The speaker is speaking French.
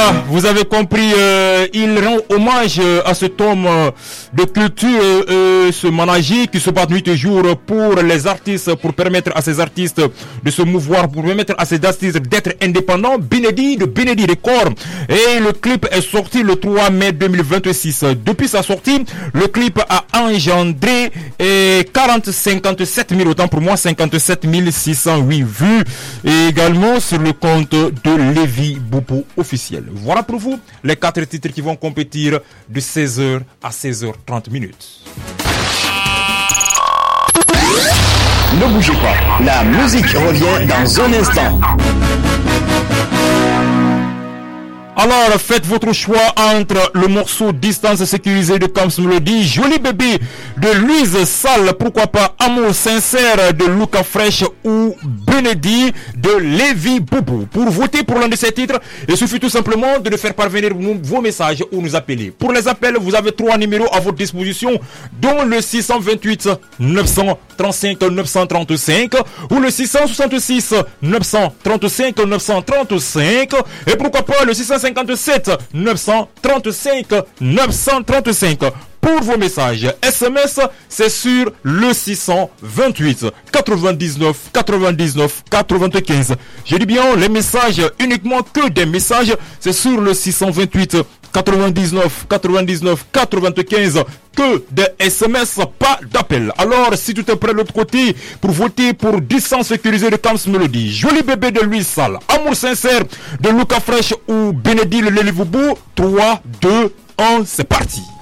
Voilà, vous avez compris, il rend hommage à cet homme de culture, ce manager qui se bat nuit et jour pour les artistes, pour permettre à ces artistes de se mouvoir, pour permettre à ces artistes d'être indépendants. Benedi de Benedi Record. Et le clip est sorti le 3 mai 2026. Depuis sa sortie, le clip a engendré 57 000, autant pour moi, 57 608 vues. Et également sur le compte de Lévi Boubou officiel. Voilà pour vous les 4 titres qui vont compétir de 16h à 16h30 minutes. Ne bougez pas, la musique revient dans un instant. Alors, faites votre choix entre le morceau Distance sécurisée de Camps Melody, Joli bébé de Louise Salle, pourquoi pas Amour sincère de Luca Fresh ou Benedi de Lévi Boubou. Pour voter pour l'un de ces titres, il suffit tout simplement de faire parvenir vos messages ou nous appeler. Pour les appels, vous avez 3 numéros à votre disposition, dont le 628 935 935 ou le 666 935 935 et pourquoi pas le 657 935 935. Pour vos messages SMS, c'est sur le 628 99 99 95. Je dis bien les messages, uniquement que des messages, c'est sur le 628 99 99 95, que des SMS, pas d'appel. Alors, si tu es prêt de l'autre côté pour voter pour Distance sécurisée de Camps Melody, Joli bébé de Louis Salle, Amour sincère de Luca Fresh ou Benedi le Lévi Boubou, 3, 2, 1, c'est parti.